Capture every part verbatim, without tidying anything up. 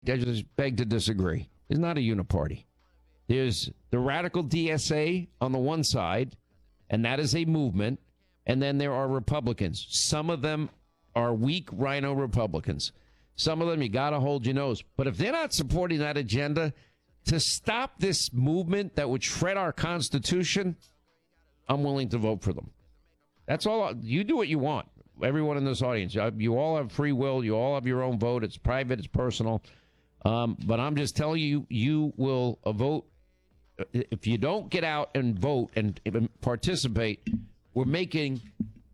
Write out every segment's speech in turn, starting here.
I just beg to disagree. It's not a uniparty. There's the radical D S A on the one side, and that is a movement. And then there are Republicans. Some of them are weak rhino Republicans. Some of them, you got to hold your nose. But if they're not supporting that agenda to stop this movement that would shred our Constitution, I'm willing to vote for them. That's all. You do what you want. Everyone in this audience, you all have free will. You all have your own vote. It's private. It's personal. Um, but I'm just telling you, you will vote. If you don't get out and vote and participate, we're making,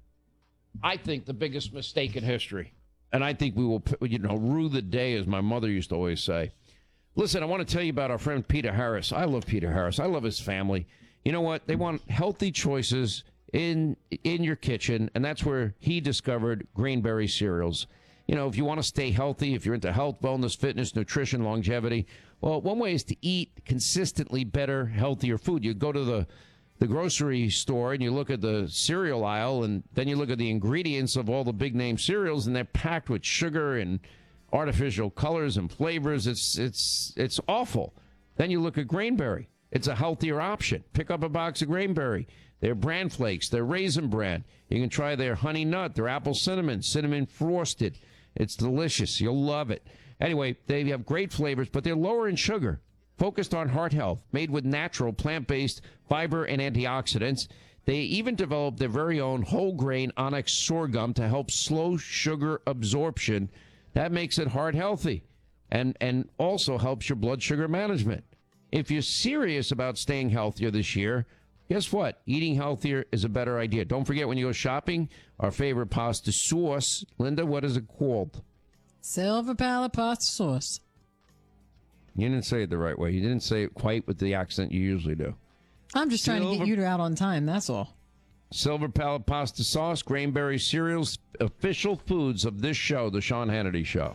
I think, the biggest mistake in history. And I think we will, you know, rue the day, as my mother used to always say. Listen, I want to tell you about our friend Peter Harris. I love Peter Harris. I love his family. You know what? They want healthy choices in in your kitchen, and that's where he discovered Grainberry cereals. You know, if you want to stay healthy, if you're into health, wellness, fitness, nutrition, longevity, well, one way is to eat consistently better, healthier food. You go to the the grocery store and you look at the cereal aisle, and then you look at the ingredients of all the big name cereals, and they're packed with sugar and artificial colors and flavors. It's it's it's awful. Then you look at Grainberry. It's a healthier option. Pick up a box of Grainberry. Their bran flakes, their raisin bran. You can try their honey nut, their apple cinnamon, cinnamon frosted. It's delicious. You'll love it. Anyway, they have great flavors, but they're lower in sugar. Focused on heart health, made with natural plant-based fiber and antioxidants. They even developed their very own whole grain onyx sorghum to help slow sugar absorption. That makes it heart healthy and, and also helps your blood sugar management. If you're serious about staying healthier this year, guess what? Eating healthier is a better idea. Don't forget, when you go shopping, our favorite pasta sauce. Linda, what is it called? Silver Palate Pasta Sauce. You didn't say it the right way. You didn't say it quite with the accent you usually do. I'm just trying Silver, to get you out on time, that's all. Silver Palate Pasta Sauce, Grainberry cereals, official foods of this show, The Sean Hannity Show.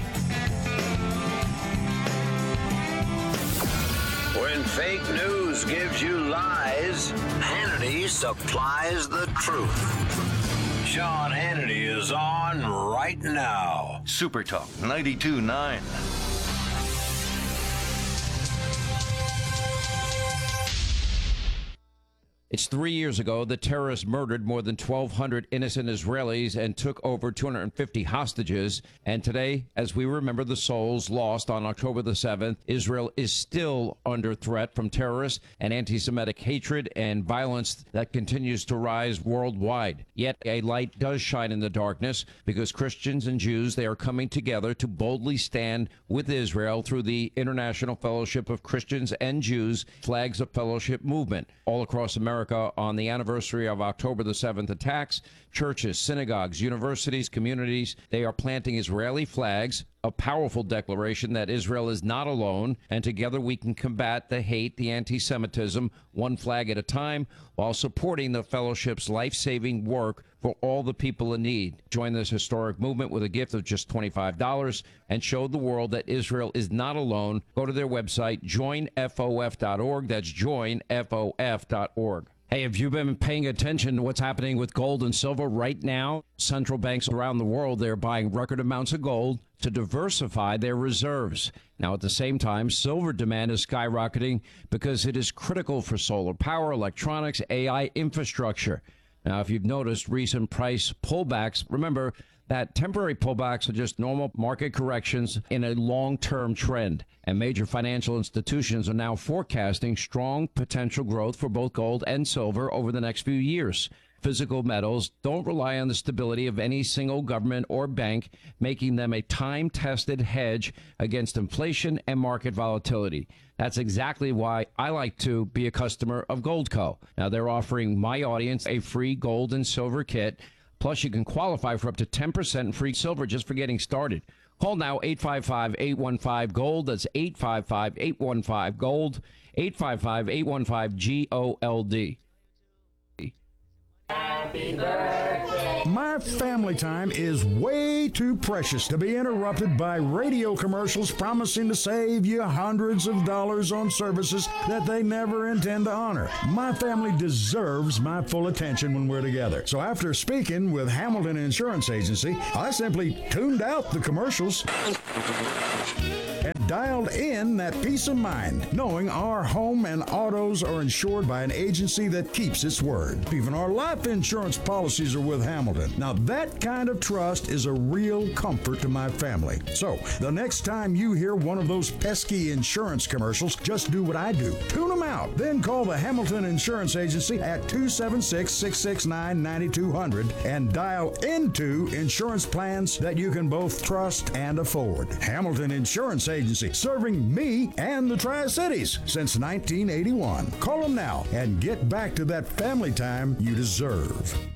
When fake news gives you lies, Hannity supplies the truth. Sean Hannity is on right now. Super Talk ninety-two point nine. It's three years ago the terrorists murdered more than twelve hundred innocent Israelis and took over two hundred fifty hostages. And today, as we remember the souls lost on October the seventh, Israel is still under threat from terrorists and anti-Semitic hatred and violence that continues to rise worldwide. Yet a light does shine in the darkness, because Christians and Jews, they are coming together to boldly stand with Israel through the International Fellowship of Christians and Jews Flags of Fellowship movement. All across America, on the anniversary of October the seventh attacks, churches, synagogues, universities, communities, they are planting Israeli flags, a powerful declaration that Israel is not alone, and together we can combat the hate, the anti-Semitism, one flag at a time, while supporting the fellowship's life-saving work for all the people in need. Join this historic movement with a gift of just twenty-five dollars and show the world that Israel is not alone. Go to their website, join F O F dot org. That's join F O F dot org. Hey, have you been paying attention to what's happening with gold and silver right now? Central banks around the world, they're buying record amounts of gold to diversify their reserves. Now, at the same time, silver demand is skyrocketing because it is critical for solar power, electronics, A I infrastructure. Now, if you've noticed recent price pullbacks, remember that temporary pullbacks are just normal market corrections in a long-term trend. And major financial institutions are now forecasting strong potential growth for both gold and silver over the next few years. Physical metals don't rely on the stability of any single government or bank, making them a time-tested hedge against inflation and market volatility. That's exactly why I like to be a customer of Goldco. Now, they're offering my audience a free gold and silver kit. Plus, you can qualify for up to ten percent free silver just for getting started. Call now, eight five five, eight one five, GOLD. That's eight five five, eight one five, GOLD, eight five five, eight one five, G O L D. Happy birthday. My family time is way too precious to be interrupted by radio commercials promising to save you hundreds of dollars on services that they never intend to honor. My family deserves my full attention when we're together. So after speaking with Hamilton Insurance Agency, I simply tuned out the commercials. dialed in that peace of mind, knowing our home and autos are insured by an agency that keeps its word. Even our life insurance policies are with Hamilton. Now, that kind of trust is a real comfort to my family. So, the next time you hear one of those pesky insurance commercials, just do what I do. Tune them out. Then call the Hamilton Insurance Agency at two seven six, six six nine, nine two zero zero and dial into insurance plans that you can both trust and afford. Hamilton Insurance Agency, serving me and the Tri-Cities since nineteen eighty-one. Call them now and get back to that family time you deserve.